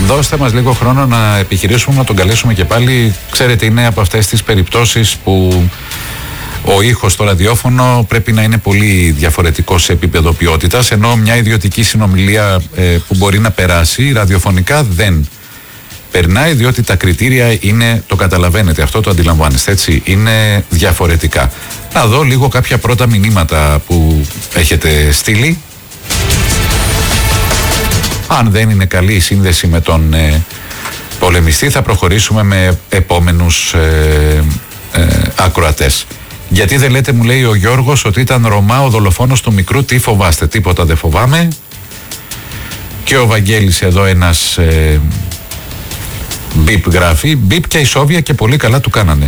δώστε μας λίγο χρόνο να επιχειρήσουμε να τον καλέσουμε και πάλι. Ξέρετε, είναι από αυτές τις περιπτώσεις που ο ήχος στο ραδιόφωνο πρέπει να είναι πολύ διαφορετικός σε επίπεδο ποιότητας, ενώ μια ιδιωτική συνομιλία που μπορεί να περάσει ραδιοφωνικά δεν περνάει, διότι τα κριτήρια είναι, το καταλαβαίνετε, αυτό το αντιλαμβάνεστε, έτσι, είναι διαφορετικά. Να δω λίγο κάποια πρώτα μηνύματα που έχετε στείλει. Αν δεν είναι καλή η σύνδεση με τον πολεμιστή, θα προχωρήσουμε με επόμενους ακροατές. Γιατί δεν λέτε, μου λέει ο Γιώργος, ότι ήταν Ρωμά ο δολοφόνος του μικρού, τι φοβάστε? Τίποτα δεν φοβάμαι. Και ο Βαγγέλης εδώ ένας μπιπ γράφει, μπιπ και η Σόβια και πολύ καλά του κάνανε.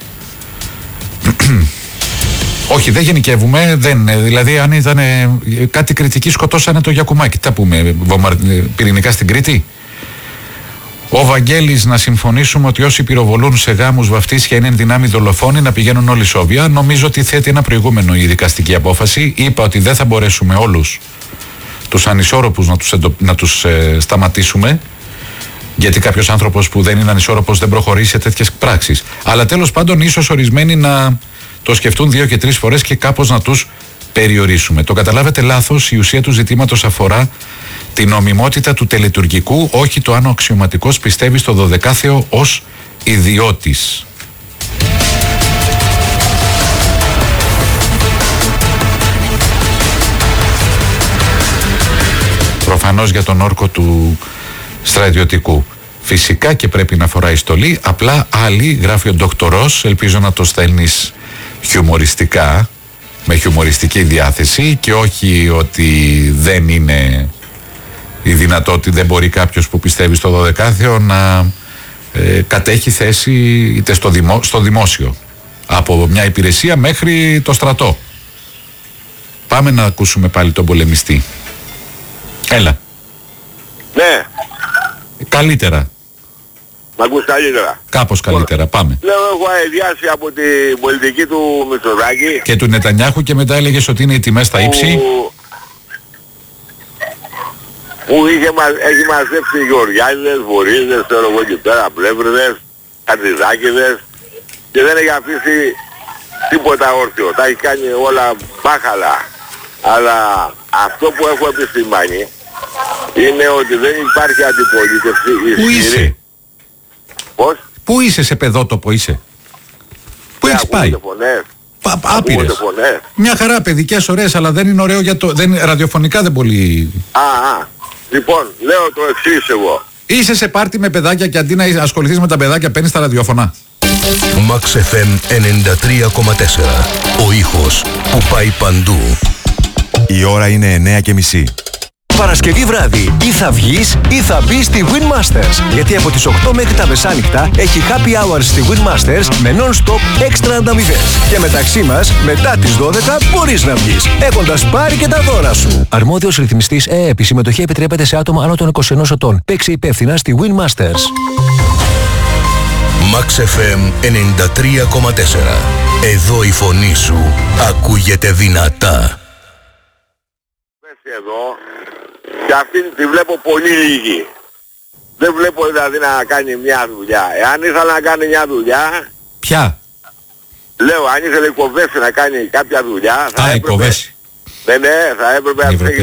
Όχι, δεν γενικεύουμε, δηλαδή αν ήταν κάτι κριτική σκοτώσανε το Γιακουμάκη. Τι θα πούμε, πυρηνικά στην Κρήτη? Ο Βαγγέλης, να συμφωνήσουμε ότι όσοι πυροβολούν σε γάμους, βαφτίσια είναι δυνάμει δολοφόνοι, να πηγαίνουν όλοι Σόβια. Νομίζω ότι θέτει ένα προηγούμενο η δικαστική απόφαση. Είπα ότι δεν θα μπορέσουμε όλους τους ανισόρροπους να τους σταματήσουμε, γιατί κάποιος άνθρωπος που δεν είναι ανισόρροπος δεν προχωρήσει σε τέτοιες πράξεις. Αλλά τέλος πάντων, ίσως ορισμένοι να το σκεφτούν 2 και 3 φορές και κάπως να τους περιορίσουμε. Το καταλάβετε λάθος, η ουσία του ζητήματος αφορά την νομιμότητα του τελετουργικού, όχι το αν ο αξιωματικός πιστεύει στο 12άθεο ως ιδιώτης. Προφανώς για τον όρκο του στρατιωτικού. Φυσικά και πρέπει να φοράει στολή, απλά άλλοι, γράφει ο ντοκτορός, ελπίζω να το στέλνεις χιουμοριστικά, με χιουμοριστική διάθεση και όχι ότι δεν είναι η δυνατότητα, δεν μπορεί κάποιος που πιστεύει στο 12άθεο να κατέχει θέση είτε στο δημόσιο, από μια υπηρεσία μέχρι το στρατό. Πάμε να ακούσουμε πάλι τον πολεμιστή. Έλα. Ναι. Καλύτερα. Μ' ακούς καλύτερα? Κάπως καλύτερα, πάμε. Λέω, έχω αειδιάσει από την πολιτική του Μητσοτάκη και του Νετανιάχου και μετά έλεγες ότι είναι οι τιμές στα ύψη. Που έχει μαζέψει Γεωργιάδες, Βορίζες, ξέρω εγώ εκεί πέρα, Πλεύριδες, Καρτιδάκηδες και δεν έχει αφήσει τίποτα όρθιο. Τα έχει κάνει όλα μπάχαλα. Αλλά αυτό που έχω επισημάνει είναι ότι δεν υπάρχει αντιπολίτευση ισχυρή. Πού είσαι? Πώς? Πού είσαι, σε παιδότοπο είσαι? Πού έχεις πάει? Άπειρες. Μια χαρά, παιδικές ωραίες, αλλά δεν είναι ωραίο για το... ραδιοφωνικά δεν πολύ... Λοιπόν, λέω το εξής εγώ. Είσαι σε πάρτι με παιδάκια και αντί να ασχοληθείς με τα παιδάκια παίρνεις τα ραδιοφωνά. Max FM 93,4. Ο ήχος που πάει παντού. Η ώρα είναι 9:30. Παρασκευή βράδυ ή θα βγεις ή θα μπεις στη Win Masters. Γιατί από τις 8 μέχρι τα μεσάνυχτα έχει happy hours στη Win Masters με non-stop έξτρα ανταμοιβές. Και μεταξύ μας, μετά τις 12 μπορείς να βγεις, έχοντας πάρει και τα δώρα σου. Αρμόδιος ρυθμιστής ΕΕΠ. Η συμμετοχή επιτρέπεται σε άτομα άνω των 21 ετών. Παίξε υπεύθυνα στη Win Masters. Max FM 93,4. Εδώ η φωνή σου ακούγεται δυνατά. Εδώ και αυτή τη βλέπω πολύ λίγη. Δεν βλέπω δηλαδή να κάνει μια δουλειά. Εάν ήθελα να κάνει μια δουλειά... Ποια? Λέω, αν ήθελε η Κοβέση να κάνει κάποια δουλειά... η Κοβέση. Ναι, θα έπρεπε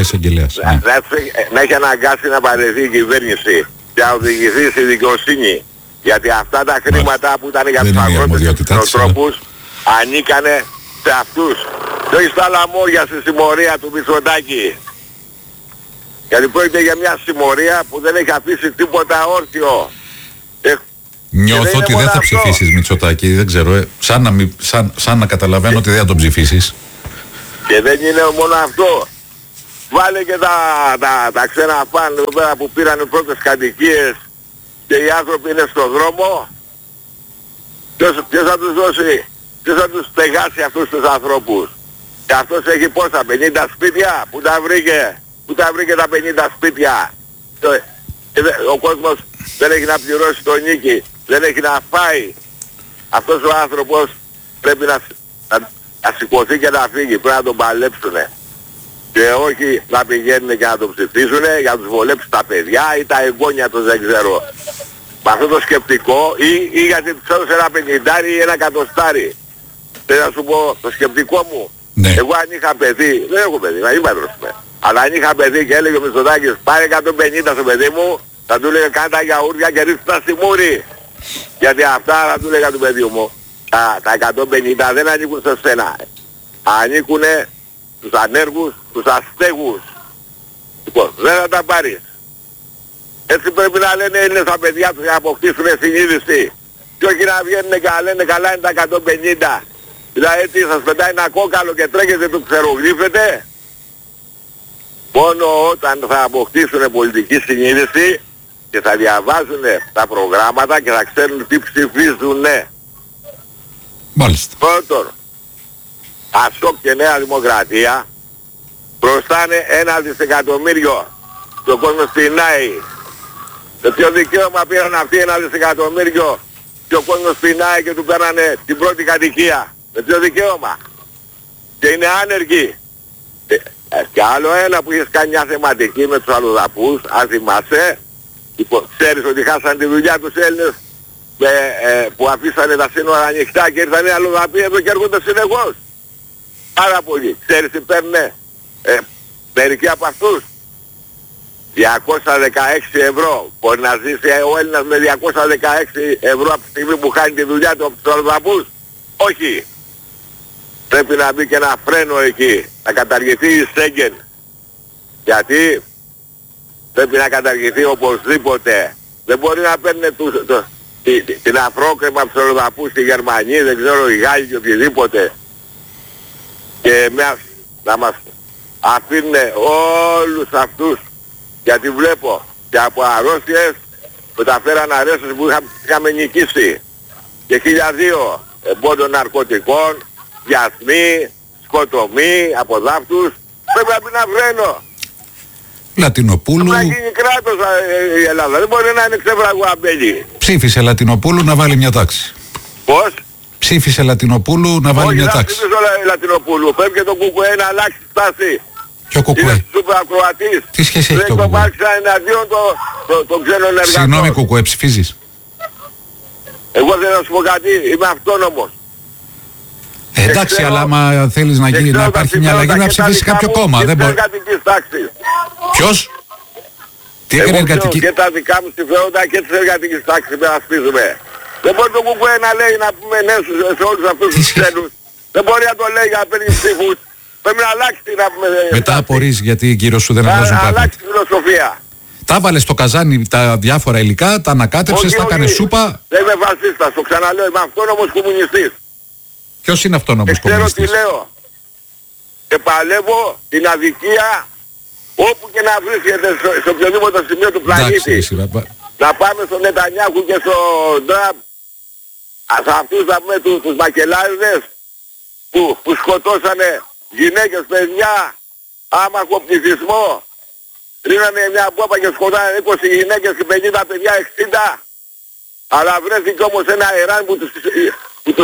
να έχει αναγκάσει να παραιτηθεί η κυβέρνηση και να οδηγηθεί στη δικαιοσύνη. Γιατί αυτά τα χρήματα που ήταν για τους αγρότες και τους τρόπους ανήκανε σε αυτούς. Και όχι στα λαμόγια στη συμμορία του Μητσοτάκη. Γιατί πρόκειται για μια συμμορία που δεν έχει αφήσει τίποτα όρθιο. Νιώθω ότι δεν θα ψηφίσεις Μητσοτάκη, δεν ξέρω, σαν να καταλαβαίνω ότι δεν θα τον ψηφίσεις. Και δεν είναι μόνο αυτό. Βάλε και τα ξένα φαν εδώ πέρα που πήραν οι πρώτες κατοικίες και οι άνθρωποι είναι στον δρόμο. Ποιος θα τους δώσει, ποιος θα τους στεγάσει αυτούς τους ανθρώπους? Και αυτός έχει πόσα, 50 σπίτια, που τα βρήκε τα 50 σπίτια. Ο κόσμος δεν έχει να πληρώσει το νίκη, δεν έχει να φάει. Αυτός ο άνθρωπος πρέπει να σηκωθεί και να φύγει, πρέπει να τον παλέψουνε. Και όχι να πηγαίνουν και να το ψηφίσουν για να τους βολέψουν τα παιδιά ή τα εγγόνια τους, δεν ξέρω. Με αυτό το σκεπτικό ή γιατί τους έδωσε ένα 50 ή ένα 100. Θέλω να σου πω το σκεπτικό μου. Ναι. Εγώ αν είχα παιδί, δεν έχω παιδί, να είμαι με. Αλλά αν είχα παιδί και έλεγε ο Μητσοτάκης πάρε 150 στο παιδί μου, θα του έλεγε κάνε τα γιαούρια και ρίξτε τα στη μούρη. Γιατί αυτά θα του έλεγα του παιδιού μου. Τα 150 δεν ανήκουν σε σένα. Ανήκουν στους ανέργους, στους αστέγους. Λοιπόν, δεν θα τα πάρεις. Έτσι πρέπει να λένε οι Έλληνες τα παιδιά τους για να αποκτήσουν συνείδηση. Και όχι να βγαίνουν και να λένε καλά είναι τα 150. Δηλαδή τι σας πετάει ένα κόκαλο και τρέχετε το ξερογλύφετε. Μόνο όταν θα αποκτήσουν πολιτική συνείδηση και θα διαβάζουν τα προγράμματα και θα ξέρουν τι ψηφίζουν. Μάλιστα. Πρώτον, ΑΣΟΚ και Νέα Δημοκρατία προστάνε 1 δισεκατομμύριο και ο κόσμος πεινάει. Με ποιο δικαίωμα πήραν αυτοί 1 δισεκατομμύριο και ο κόσμος πεινάει και του πέρανε την πρώτη κατοικία. Με ποιο δικαίωμα. Και είναι άνεργοι. Και άλλο ένα που είχες κάνει μια θεματική με τους αλλοδαπούς, αν θυμάσαι, ξέρεις ότι χάσαν τη δουλειά τους Έλληνες που αφήσανε τα σύνορα ανοιχτά και ήρθαν οι αλλοδαποί εδώ και έρχονται συνεχώς. Πάρα πολύ. Ξέρεις τι παίρνουν μερικοί από αυτούς. 216 ευρώ. Μπορεί να ζήσει ο Έλληνας με 216 ευρώ από τη στιγμή που χάνει τη δουλειά του από τους αλλοδαπούς. Όχι. Πρέπει να μπει και ένα φρένο εκεί. Να καταργηθεί η Σέγγεν. Γιατί πρέπει να καταργηθεί οπωσδήποτε. Δεν μπορεί να παίρνει την αφρόκρεμα από τους αλλοδαπούς στη Γερμανία, δεν ξέρω, οι Γάλλοι και οτιδήποτε. Και να μας αφήνουν όλους αυτούς. Γιατί βλέπω και από αρρώστιες μεταφέραν αρρώστιες που είχαμε νικήσει. Και 1002 εμπόριο ναρκωτικών, βιασμοί, σκοτωμοί, αποδάφτους. Πρέπει να πει ένα φρένο. Λατινοπούλου. Να γίνει κράτος η Ελλάδα. Δεν μπορεί να είναι ξέφραγο αμπέλι. Ψήφισε Λατινοπούλου να βάλει μια τάξη. Πώς? Ψήφισε Λατινοπούλου να βάλει μια τάξη. Όχι, δεν ψήφισε Λατινοπούλου. Πρέπει και το ΚΚΕ να αλλάξει στάση. Ποιο ΚΚΕ? Είναι σούπερ ακροατής. Τι σχέση έχει το ΚΚΕ? Δεν υπάρξει εναντίον των ξένων εργατών. Συγγνώμη ΚΚΕ, ψηφίζεις? Εγώ θέλω να σου πω κάτι, είμαι αυτόνομος. Εντάξει, ξέρω, αλλά άμα θέλεις να υπάρχει μια αλλαγή να ψηφίσει κάποιο κόμμα. Δεν μπορεί. Ποιος? Τι έκανε εργατική? Και τα δικά μου συμφέροντα και της εργατικής τάξης να ασπίζουμε. Δεν μπορεί το ΚΚΕ να λέει να πούμε ναι σε όλους αυτούς τους ξένους. Δεν μπορεί να το λέει για να παίρνει ψήφους. Πρέπει να αλλάξει την να πούμε. Μετά απορείς γιατί γύρω σου δεν αλλάζουν πράγματα. Να πράγματα. αλλάξει τη φιλοσοφία. Τα βάλες στο καζάνι τα διάφορα υλικά, τα ανακάτεψες, τα κάνες σούπα. Δεν είμαι φασίστας, το ξαναλέω, είμαι αυτόνομος κομμουνιστής. Ποιος είναι αυτόνομος κομμουνιστής? Ξέρω τι λέω. Και παλεύω την αδικία όπου και να βρίσκεται σε οποιοδήποτε σημείο του πλανήτη. Να πάμε στον Νετανιάχου και στον Τραμπ. Σε αυτούς να πούμε τους μακελάριδες που σκοτώσανε γυναίκες, παιδιά, άμαχο πληθυσμό. Ρίνανε μια μπόπα και σκοτώσανε 20 γυναίκες και 50 παιδιά, 60. Αλλά βρέθηκε όμως ένα Ιράν που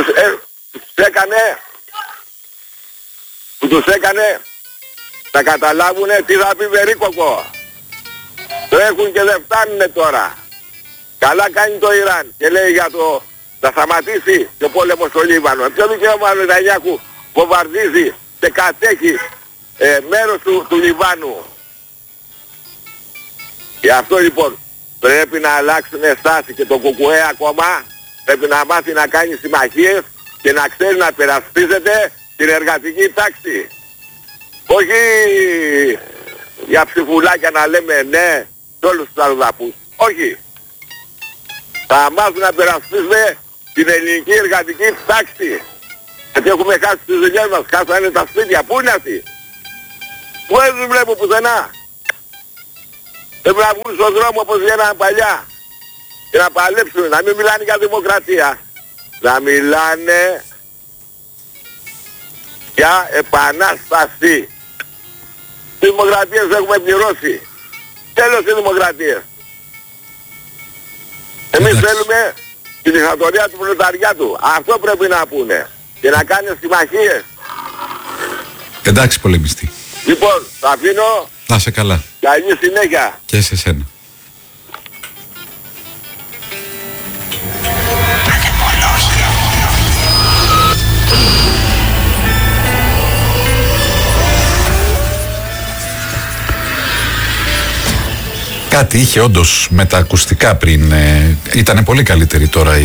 τους έκανε να καταλάβουνε τι θα πει βερίκοκο. Τρέχουν και δεν φτάνουνε τώρα. Καλά κάνει το Ιράν και λέει για το να σταματήσει το πόλεμο στο Λίβανο. Ποιο δικαίωμα ο Νετανιάχου βομβαρδίζει και κατέχει μέρος του Λιβάνου. Γι' αυτό λοιπόν πρέπει να αλλάξουν στάση και το ΚΚΕ ακόμα πρέπει να μάθει να κάνει συμμαχίες και να ξέρει να περασπίζεται την εργατική τάξη. Όχι για ψηφουλάκια να λέμε ναι σε όλους τους αλλοδαπούς. Όχι. Θα μάθουν να περασπίζουμε την ελληνική εργατική τάξη. Γιατί έχουμε χάσει τις δουλειές μας, χάσανε τα σπίτια. Πού είναι αυτοί? Πού δεν βλέπω πουθενά. Πρέπει να βγουν στον δρόμο όπως βγαίναν παλιά και να παλέψουν, να μην μιλάνε για δημοκρατία. Να μιλάνε για επανάσταση. Τις δημοκρατίες έχουμε πληρώσει. Τέλος οι δημοκρατίες. Εμείς θέλουμε τη δικτατορία του προλεταριάτου. Αυτό πρέπει να πούνε. Και να κάνουν συμμαχίες. Εντάξει πολεμιστή. Λοιπόν, θα αφήνω. Να σε καλά. Καλή συνέχεια. Και σε σένα. Κάτι είχε όντως με τα ακουστικά πριν. Ήταν πολύ καλύτερη τώρα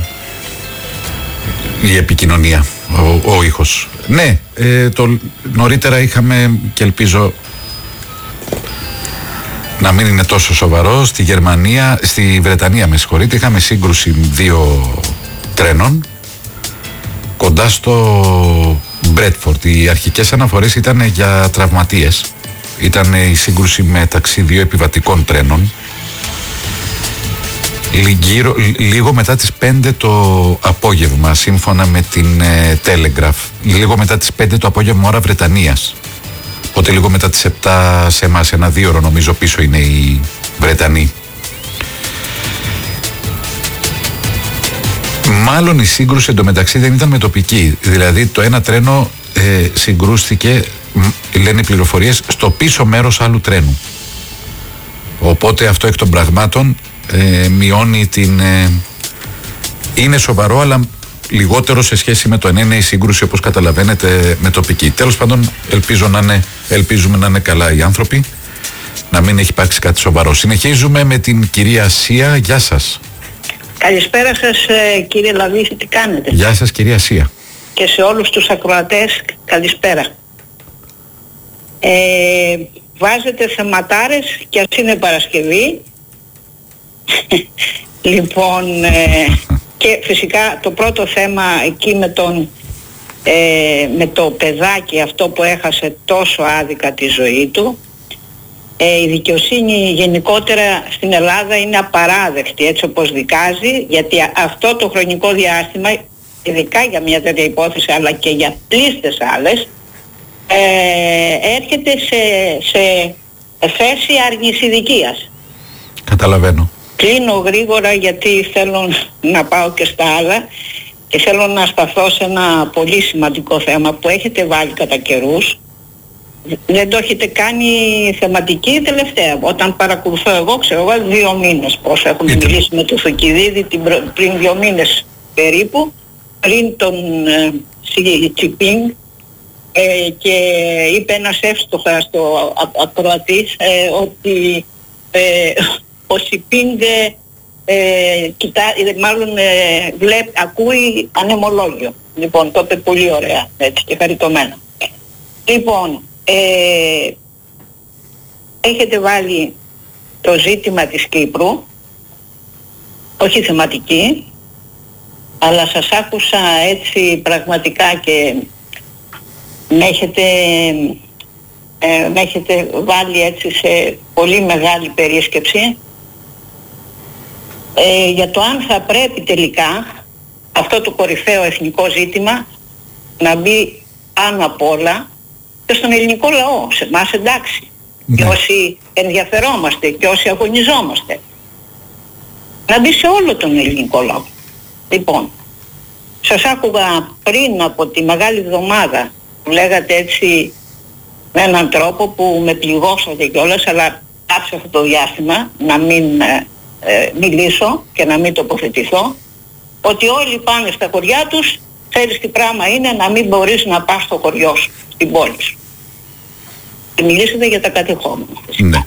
η επικοινωνία, ο ήχος. Ναι, νωρίτερα είχαμε, και ελπίζω να μην είναι τόσο σοβαρό, στη Γερμανία, στη Βρετανία με συγχωρείτε, είχαμε σύγκρουση 2 τρένων κοντά στο Μπρέτφορντ. Οι αρχικές αναφορές ήταν για τραυματίες. Ήταν η σύγκρουση μεταξύ 2 επιβατικών τρένων. Λίγο μετά τις 5 το απόγευμα, σύμφωνα με την Telegraph. Λίγο μετά τις 5 το απόγευμα ώρα Βρετανίας. Οπότε λίγο μετά τις 7 σε εμάς, 1-2 νομίζω πίσω είναι οι Βρετανοί. Μάλλον η σύγκρουση εντωμεταξύ δεν ήταν με τοπική. Δηλαδή το ένα τρένο συγκρούστηκε, λένε οι πληροφορίες, στο πίσω μέρος άλλου τρένου. Οπότε αυτό εκ των πραγμάτων μειώνει την... είναι σοβαρό, αλλά λιγότερο σε σχέση με το αν είναι η σύγκρουση, όπως καταλαβαίνετε, με τοπική. Τέλος πάντων, ελπίζουμε να είναι καλά οι άνθρωποι, να μην έχει υπάρξει κάτι σοβαρό. Συνεχίζουμε με την κυρία Σία. Γεια σας. Καλησπέρα σας κύριε Λαβίση, τι κάνετε? Γεια σας κυρία Σία. Και σε όλους τους ακροατές καλησπέρα. Βάζετε θεματάρες και ας είναι Παρασκευή. Λοιπόν, και φυσικά το πρώτο θέμα εκεί με το παιδάκι αυτό που έχασε τόσο άδικα τη ζωή του. Η δικαιοσύνη γενικότερα στην Ελλάδα είναι απαράδεκτη έτσι όπως δικάζει, γιατί αυτό το χρονικό διάστημα, ειδικά για μια τέτοια υπόθεση αλλά και για πλήστες άλλες, έρχεται σε θέση αρνησιδικίας. Καταλαβαίνω. Κλείνω γρήγορα γιατί θέλω να πάω και στα άλλα και θέλω να σταθώ σε ένα πολύ σημαντικό θέμα που έχετε βάλει κατά καιρούς. Δεν το έχετε κάνει θεματική τελευταία. Όταν παρακολουθώ εγώ, ξέρω εγώ 2 μήνες πώς έχουμε μιλήσει με τον Θουκυδίδη πριν 2 μήνες περίπου, πριν τον Τσιπίνγκ, και είπε ένας εύστοχα στο ακροατής ότι ο Τσιπίνγκ ακούει ανεμολόγιο. Λοιπόν, το είπε πολύ ωραία, έτσι, και χαριτωμένα. Λοιπόν, έχετε βάλει το ζήτημα της Κύπρου, όχι θεματική, αλλά σας άκουσα έτσι πραγματικά και με έχετε βάλει έτσι σε πολύ μεγάλη περίσκεψη για το αν θα πρέπει τελικά αυτό το κορυφαίο εθνικό ζήτημα να μπει πάνω απ' όλα και στον ελληνικό λαό, σε εμάς εντάξει, και όσοι ενδιαφερόμαστε και όσοι αγωνιζόμαστε, να μπει σε όλο τον ελληνικό λαό. Λοιπόν, σας άκουγα πριν από τη Μεγάλη Εβδομάδα που λέγατε έτσι με έναν τρόπο που με πληγώσατε κιόλας, αλλά άφησα αυτό το διάστημα να μην μιλήσω και να μην τοποθετηθώ, ότι όλοι πάνε στα χωριά τους, ξέρεις τι πράγμα είναι να μην μπορείς να πας στο χωριό σου, στην πόλη σου. Και μιλήσατε για τα κατεχόμενα. Ναι.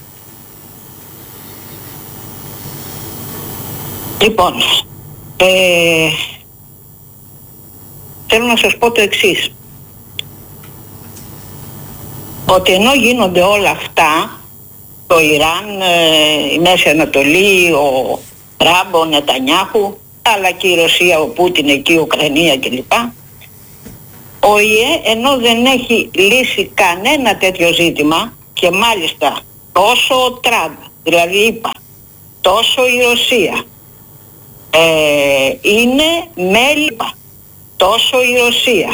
Λοιπόν, θέλω να σας πω το εξής. Ότι ενώ γίνονται όλα αυτά, το Ιράν, η Μέση Ανατολή, ο Τραμπ, ο Νετανιάχου, αλλά και η Ρωσία, ο Πούτιν εκεί, η Ουκρανία κλπ. Ο ΙΕ ενώ δεν έχει λύσει κανένα τέτοιο ζήτημα, και μάλιστα τόσο ο Τραμπ, δηλαδή είπα, τόσο η Ρωσία είναι μέλη, τόσο η Ρωσία